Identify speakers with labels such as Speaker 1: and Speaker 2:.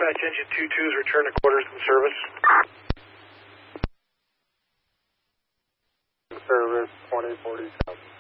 Speaker 1: Dispatch engine 22's return to quarters in service.
Speaker 2: Service 2040.